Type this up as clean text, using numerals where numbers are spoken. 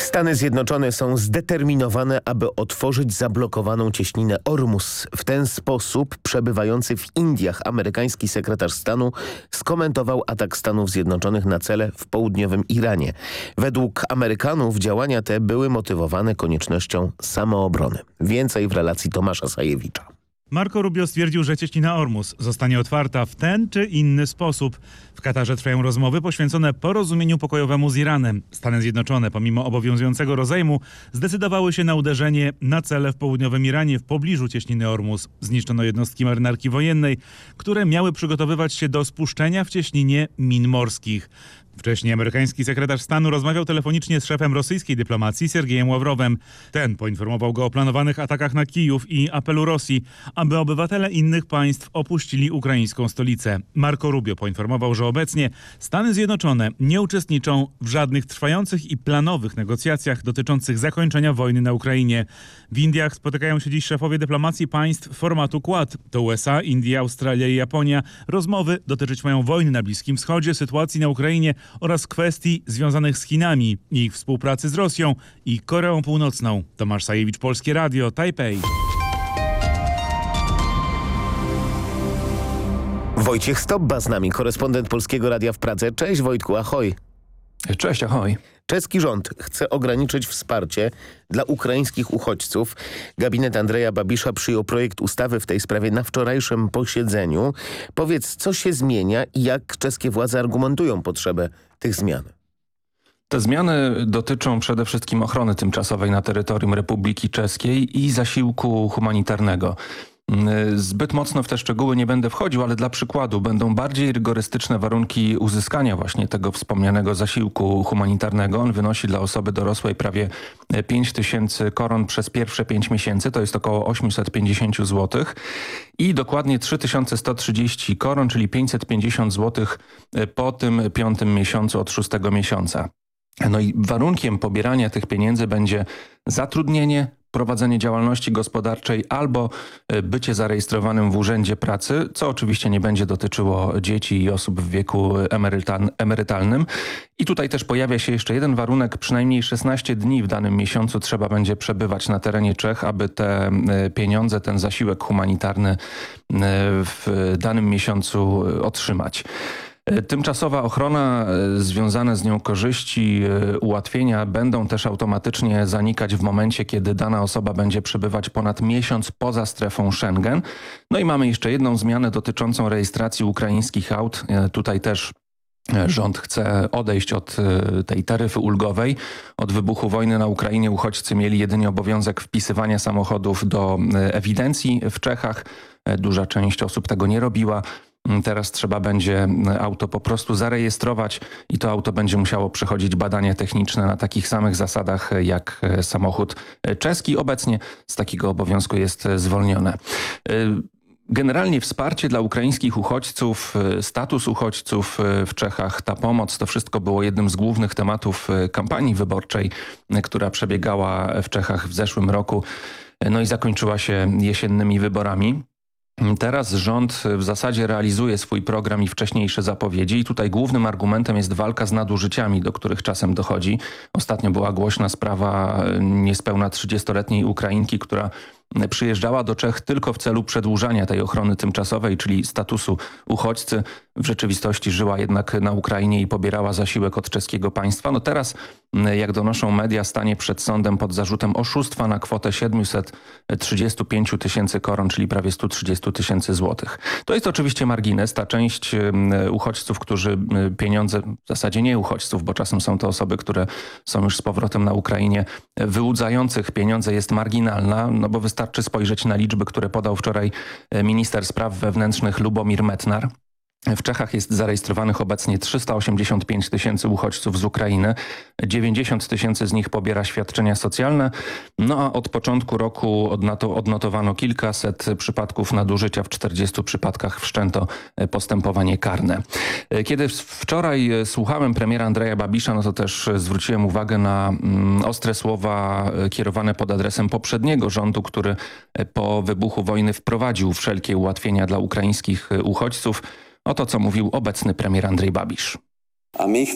Stany Zjednoczone są zdeterminowane, aby otworzyć zablokowaną cieśninę Ormus. W ten sposób przebywający w Indiach amerykański sekretarz stanu skomentował atak Stanów Zjednoczonych na cele w południowym Iranie. Według Amerykanów działania te były motywowane koniecznością samoobrony. Więcej w relacji Tomasza Sajewicza. Marco Rubio stwierdził, że cieśnina Ormus zostanie otwarta w ten czy inny sposób. W Katarze trwają rozmowy poświęcone porozumieniu pokojowemu z Iranem. Stany Zjednoczone, pomimo obowiązującego rozejmu, zdecydowały się na uderzenie na cele w południowym Iranie w pobliżu cieśniny Ormus. Zniszczono jednostki marynarki wojennej, które miały przygotowywać się do spuszczenia w cieśninie min morskich. Wcześniej amerykański sekretarz stanu rozmawiał telefonicznie z szefem rosyjskiej dyplomacji Sergejem Ławrowem. Ten poinformował go o planowanych atakach na Kijów i apelu Rosji, aby obywatele innych państw opuścili ukraińską stolicę. Marco Rubio poinformował, że obecnie Stany Zjednoczone nie uczestniczą w żadnych trwających i planowych negocjacjach dotyczących zakończenia wojny na Ukrainie. W Indiach spotykają się dziś szefowie dyplomacji państw formatu Quad. To USA, Indie, Australia i Japonia. Rozmowy dotyczyć mają wojny na Bliskim Wschodzie, sytuacji na Ukrainie oraz kwestii związanych z Chinami, ich współpracy z Rosją i Koreą Północną. Tomasz Sajewicz, Polskie Radio, Tajpej. Wojciech Stobba z nami, korespondent Polskiego Radia w Pradze. Cześć Wojtku, ahoj. Cześć, ahoj. Czeski rząd chce ograniczyć wsparcie dla ukraińskich uchodźców. Gabinet Andreja Babisza przyjął projekt ustawy w tej sprawie na wczorajszym posiedzeniu. Powiedz, co się zmienia i jak czeskie władze argumentują potrzebę tych zmian? Te zmiany dotyczą przede wszystkim ochrony tymczasowej na terytorium Republiki Czeskiej i zasiłku humanitarnego. Zbyt mocno w te szczegóły nie będę wchodził, ale dla przykładu będą bardziej rygorystyczne warunki uzyskania właśnie tego wspomnianego zasiłku humanitarnego. On wynosi dla osoby dorosłej prawie 5 000 koron przez pierwsze 5 miesięcy, to jest około 850 zł i dokładnie 3130 koron, czyli 550 zł po tym 5. miesiącu od 6. miesiąca. No i warunkiem pobierania tych pieniędzy będzie zatrudnienie, prowadzenie działalności gospodarczej albo bycie zarejestrowanym w Urzędzie Pracy, co oczywiście nie będzie dotyczyło dzieci i osób w wieku emerytalnym. I tutaj też pojawia się jeszcze jeden warunek, przynajmniej 16 dni w danym miesiącu trzeba będzie przebywać na terenie Czech, aby te pieniądze, ten zasiłek humanitarny w danym miesiącu otrzymać. Tymczasowa ochrona, związane z nią korzyści, ułatwienia będą też automatycznie zanikać w momencie, kiedy dana osoba będzie przebywać ponad miesiąc poza strefą Schengen. No i mamy jeszcze jedną zmianę dotyczącą rejestracji ukraińskich aut. Tutaj też rząd chce odejść od tej taryfy ulgowej. Od wybuchu wojny na Ukrainie uchodźcy mieli jedynie obowiązek wpisywania samochodów do ewidencji w Czechach. Duża część osób tego nie robiła. Teraz trzeba będzie auto po prostu zarejestrować i to auto będzie musiało przechodzić badania techniczne na takich samych zasadach jak samochód czeski. Obecnie z takiego obowiązku jest zwolnione. Generalnie wsparcie dla ukraińskich uchodźców, status uchodźców w Czechach, ta pomoc, to wszystko było jednym z głównych tematów kampanii wyborczej, która przebiegała w Czechach w zeszłym roku, no i zakończyła się jesiennymi wyborami. Teraz rząd w zasadzie realizuje swój program i wcześniejsze zapowiedzi i tutaj głównym argumentem jest walka z nadużyciami, do których czasem dochodzi. Ostatnio była głośna sprawa niespełna 30-letniej Ukrainki, która przyjeżdżała do Czech tylko w celu przedłużania tej ochrony tymczasowej, czyli statusu uchodźcy. W rzeczywistości żyła jednak na Ukrainie i pobierała zasiłek od czeskiego państwa. No teraz, jak donoszą media, stanie przed sądem pod zarzutem oszustwa na kwotę 735 000 koron, czyli prawie 130 000 złotych. To jest oczywiście margines. Ta część uchodźców, którzy pieniądze, w zasadzie nie uchodźców, bo czasem są to osoby, które są już z powrotem na Ukrainie, wyłudzających pieniądze jest marginalna, no bo wystarczy spojrzeć na liczby, które podał wczoraj minister spraw wewnętrznych Lubomir Metnar. W Czechach jest zarejestrowanych obecnie 385 000 uchodźców z Ukrainy. 90 000 z nich pobiera świadczenia socjalne. No a od początku roku odnotowano kilkaset przypadków nadużycia. W 40 przypadkach wszczęto postępowanie karne. Kiedy wczoraj słuchałem premiera Andreja Babisza, no to też zwróciłem uwagę na ostre słowa kierowane pod adresem poprzedniego rządu, który po wybuchu wojny wprowadził wszelkie ułatwienia dla ukraińskich uchodźców. Oto co mówił obecny premier Andrzej Babisz.